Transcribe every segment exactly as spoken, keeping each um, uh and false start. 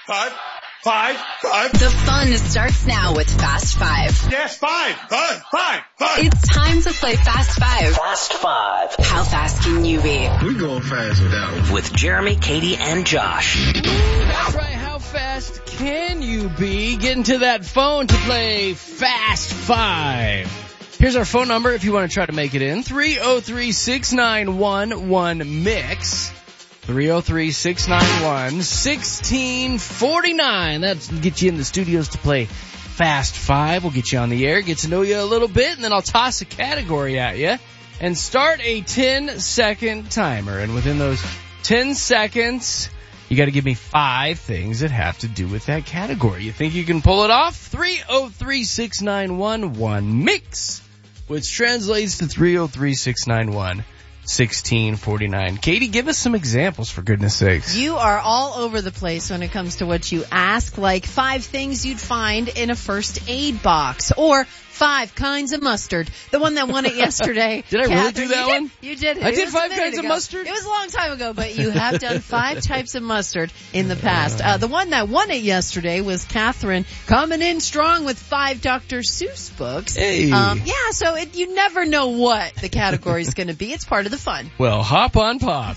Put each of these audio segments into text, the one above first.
five, five, five. The fun starts now with Fast Five. Yes, five, five, five, five. It's time to play Fast Five. Fast Five. How fast can you be? We're going fast with that one. With Jeremy, Katie, and Josh. That's right. How fast can you be? Getting to that phone to play Fast Five. Here's our phone number if you want to try to make it in. three oh three, six nine one, one mix. three oh three, six nine one, one six four nine. That'll get you in the studios to play Fast Five. We'll get you on the air, get to know you a little bit, and then I'll toss a category at you and start a ten-second timer. And within those ten seconds, you got to give me five things that have to do with that category. You think you can pull it off? three oh three, six nine one, one mix, which translates to three oh three, six nine one, one six four nine. Katie, give us some examples, for goodness sakes. You are all over the place when it comes to what you ask, like five things you'd find in a first aid box, or five kinds of mustard. The one that won it yesterday. Did I really Catherine, do that you one? Did, you did. I It did was a five minute kinds of ago. mustard? It was a long time ago, but you have done five types of mustard in the past. Uh, the one that won it yesterday was Catherine, coming in strong with five Doctor Seuss books. Hey. Um, yeah, so it, you never know what the category is going to be. It's part of the fun. Well, hop on pop.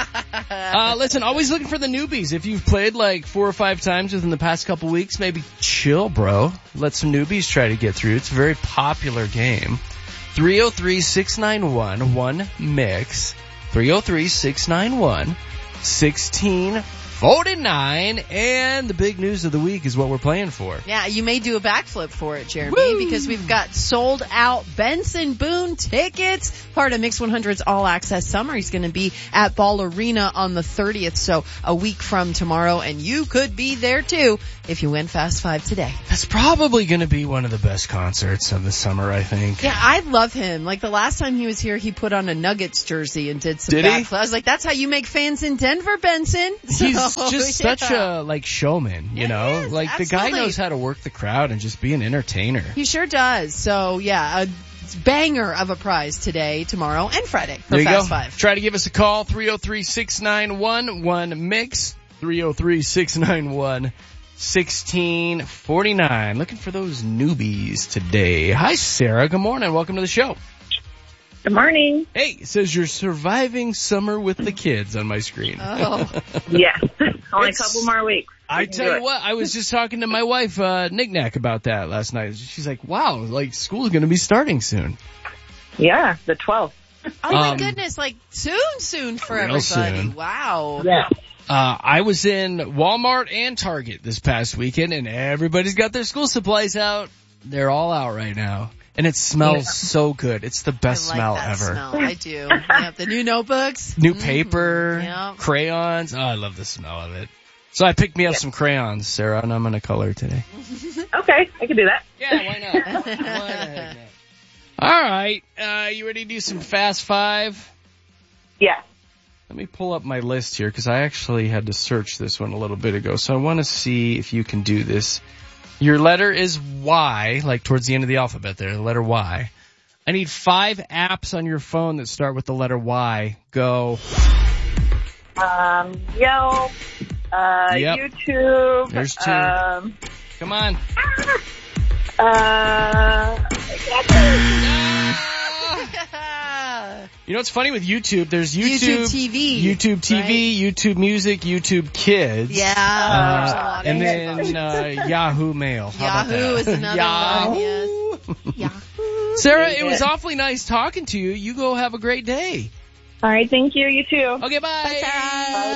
uh, listen, always looking for the newbies. If you've played like four or five times within the past couple weeks, maybe chill, bro. Let some newbies try to get through. It's a very popular game. three oh three, six nine one, one mix. three oh three, six nine one, one six four nine. And the big news of the week is what we're playing for. Yeah, you may do a backflip for it, Jeremy, Woo! because we've got sold out Benson Boone tickets, part of Mix one hundred's All Access Summer. He's going to be at Ball Arena on the thirtieth, so a week from tomorrow, and you could be there too if you win Fast Five today. That's probably going to be one of the best concerts of the summer, I think. Yeah, I love him. Like the last time he was here, he put on a Nuggets jersey and did some Did he? backflips. I was like, that's how you make fans in Denver, Benson. He's So, just yeah. such a, like, showman, you Yeah, know? he is, like, the guy absolutely. knows how to work the crowd and just be an entertainer. He sure does. So, yeah, a banger of a prize today, tomorrow, and Friday for There you Fast go. Five. Try to give us a call, three oh three, six nine one, one mix, three oh three, six nine one, one six four nine. Looking for those newbies today. Hi, Sarah. Good morning. Welcome to the show. Good morning. Hey, it says you're surviving summer with the kids on my screen. Oh, Yes. Only It's- a couple more weeks. I We can tell do you it. what, I was just talking to my wife, uh, Nick Nack, about that last night. She's like, wow, like school's going to be starting soon. Yeah, the twelfth. oh my Um, goodness, like soon, soon for real everybody. soon. Wow. Yeah. Uh, I was in Walmart and Target this past weekend, and everybody's got their school supplies out. They're all out right now. And it smells Yeah. so good. It's the best I like smell that ever. smell. I do. Yeah, the new notebooks. New Mhm. paper, Yeah. crayons. Oh, I love the smell of it. So I picked me up some crayons, Sarah, and I'm going to color today. Okay, I can do that. Yeah, why not? Why the heck not? All right. Uh, you ready to do some Fast Five? Yeah. Let me pull up my list here because I actually had to search this one a little bit ago. So I want to see if you can do this. Your letter is Y, like towards the end of the alphabet there, the letter Y. I need five apps on your phone that start with the letter Y. Go. Um, Yelp, uh, Yep. YouTube. There's two. Um, Come on. uh, You know what's funny with YouTube? There's YouTube, YouTube T V. YouTube T V, YouTube Music, YouTube Kids. Yeah. Uh, there's a lot of and it. then uh, Yahoo Mail. How about Yahoo that? is another Yahoo. one. Yes. Yahoo. Sarah, it was awfully nice talking to you. You go have a great day. all right, thank you. You too. Okay, bye. Bye, Sarah.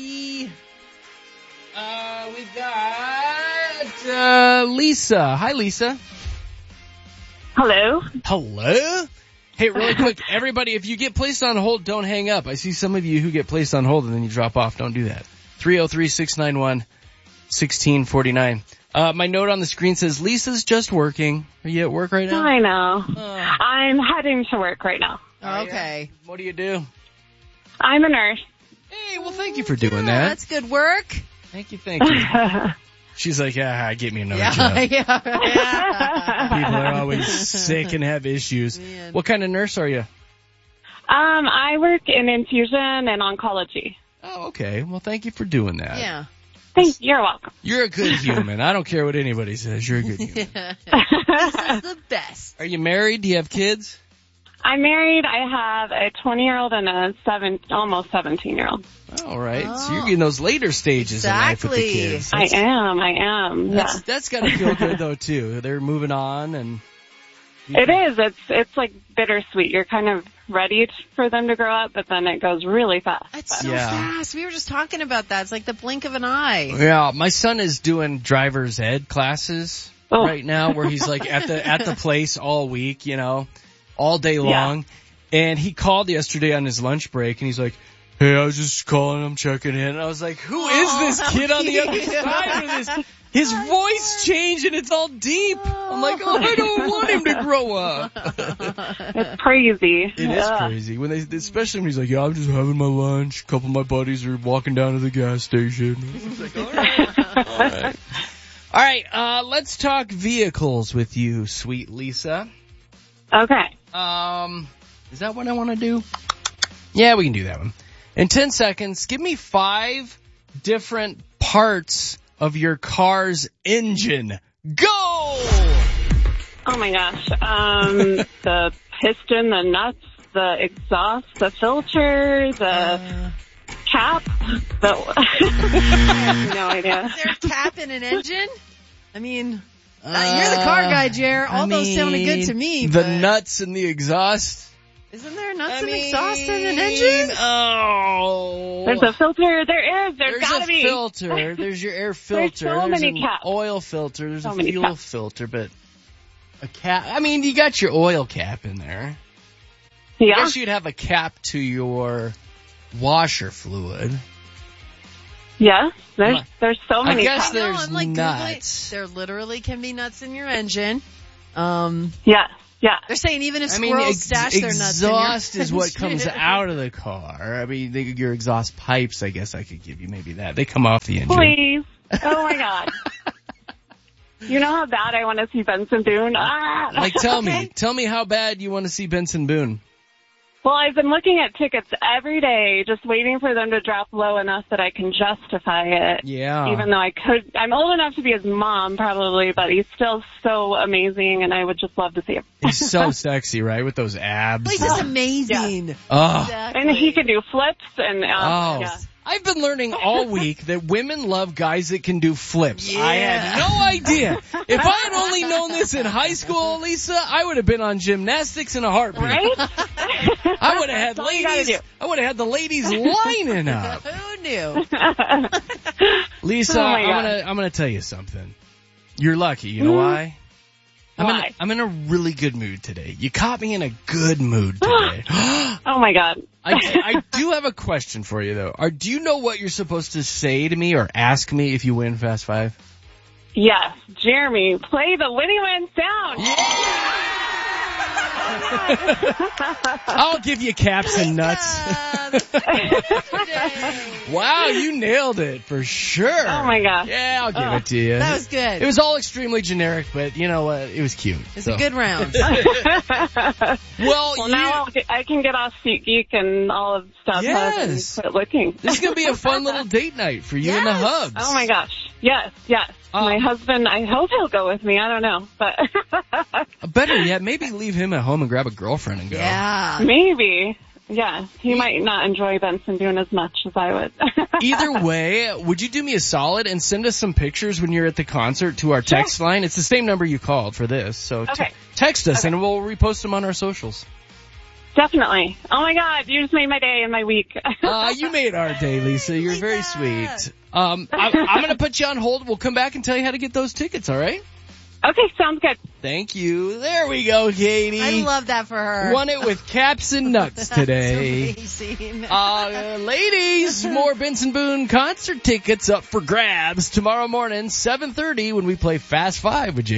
Uh, we got uh, Lisa. Hi, Lisa. Hello. Hello. Hey, really quick, everybody, if you get placed on hold, don't hang up. I see some of you who get placed on hold and then you drop off. Don't do that. three oh three, six nine one, one six four nine. Uh, my note on the screen says, Lisa's just working. Are you at work right now? I know. Uh, I'm heading to work right now. Okay. what do you do? I'm a nurse. Hey, well, thank you for doing Yeah, that. that's good work. Thank you, thank you. She's like, yeah, get me another Yeah, job. yeah, yeah. People are always sick and have issues. Man. What kind of nurse are you? Um, I work in infusion and oncology. Oh, okay. Well, thank you for doing that. Yeah. Thank you. You're welcome. You're a good human. I don't care what anybody says. You're a good human. This is the best. Are you married? Do you have kids? I'm married. I have a twenty-year-old and a seven, almost seventeen-year-old. All right. Oh. So you're getting those later stages in life with the Exactly. kids. I That's, am. I am. Yeah. that's, that's got to feel good, though, too. They're moving on. and It is. It's it's like bittersweet. You're kind of ready t- for them to grow up, but then it goes really fast. It's so Yeah. fast. We were just talking about that. It's like the blink of an eye. Yeah, my son is doing driver's ed classes Oh. right now where he's like at the at the place all week, you know, all day long. And he called yesterday on his lunch break and he's like, hey, I was just calling, I'm checking in. And I was like, who is this Oh, kid on the other cute. side of this? His voice changed and it's all deep. I'm like, oh, I don't want him to grow up. It's crazy. It is crazy when they, especially when he's like, yeah, I'm just having my lunch. A couple of my buddies are walking down to the gas station. It's like, all right, all right. All right, uh, let's talk vehicles with you, sweet Lisa. Okay. Um, is that what I want to do? Yeah, we can do that one. In ten seconds, give me five different parts of your car's engine. Go! Oh my gosh. Um, the piston, the nuts, the exhaust, the filter, the Uh, cap. The I have no idea. Is there a cap in an engine? I mean, uh, you're the car guy, Jer. All I those sounded good mean, to me. The but nuts and the exhaust. Isn't there nuts I and mean, exhaust in an engine? Oh. There's a filter. There is. There's, There's gotta a be. filter. There's your air filter. so There's many an caps. oil filter. There's So a many fuel caps. filter, but a cap. I mean, you got your oil cap in there. I Yeah. guess you'd have a cap to your washer fluid. Yes. There's Huh. there's so I many guess caps. No, there's I'm like nuts. Googling. There literally can be nuts in your engine. Um, Yes. Yeah. they're saying even if I mean, squirrels ex- stash their nuts in your exhaust is what comes engine. out of the car. I mean, they, your exhaust pipes, I guess I could give you maybe that. They come off the engine. Please. Oh my God. You know how bad I want to see Benson Boone? Ah. Like, tell me, tell me how bad you want to see Benson Boone. Well, I've been looking at tickets every day, just waiting for them to drop low enough that I can justify it. Yeah. Even though I could, I'm old enough to be his mom probably, but he's still so amazing, and I would just love to see him. He's so sexy, right? With those abs. Place is amazing. Oh. Exactly. And he can do flips, and uh, Oh. yeah. I've been learning all week that women love guys that can do flips. Yeah. I had no idea. If I had only known this in high school, Lisa, I would have been on gymnastics in a heartbeat. Right? I would have had That's all you gotta ladies. do. I would have had the ladies lining up. Who knew? Lisa, Oh my I'm God. gonna I'm gonna tell you something. You're lucky. You know why? I'm in, Why? I'm in a really good mood today. You caught me in a good mood today. Oh my God. I, I do have a question for you though. Are do you know what you're supposed to say to me or ask me if you win Fast Five? Yes, Jeremy, play the Winnie Win sound. I'll give you caps and nuts. Wow, you nailed it for sure. Oh my gosh. Yeah, I'll give Oh, it to you. That was good. It was all extremely generic, but you know what? It was cute. It's So- a good round. Well, Well, you, now I'll get, I can get off SeatGeek and all of stuff Yes. and quit looking. this is gonna be a fun little date night for you and the Yes. hubs. Oh my gosh. Yes, yes. Um, My husband, I hope he'll go with me. I don't know, but Better yet, maybe leave him at home and grab a girlfriend and go. Yeah. maybe. Yeah, he might not enjoy Benson Boone as much as I would. Either way, would you do me a solid and send us some pictures when you're at the concert to our text line? It's the same number you called for this, so Okay. t- text us Okay. and we'll repost them on our socials. Definitely. Oh my God, you just made my day and my week. Uh, you made our day, Lisa. You're very Lisa. sweet. Um, I, I'm going to put you on hold. We'll come back and tell you how to get those tickets, all right? Okay, sounds good. Thank you. There we go, Katie. I love that for her. Won it with caps and nuts today. That's amazing. Uh, ladies, more Benson Boone concert tickets up for grabs tomorrow morning, seven thirty, when we play Fast Five with J